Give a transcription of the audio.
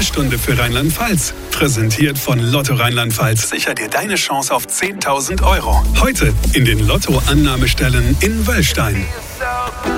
Sprechstunde für Rheinland-Pfalz. Präsentiert von Lotto Rheinland-Pfalz. Sicher dir deine Chance auf 10.000 €. Heute in den Lotto-Annahmestellen in Wöllstein.